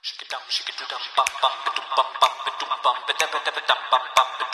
Shake it dum, shake it dum, bum bum, ba dum bum bum, ba dum bum, ba da ba da ba dum bum bum, ba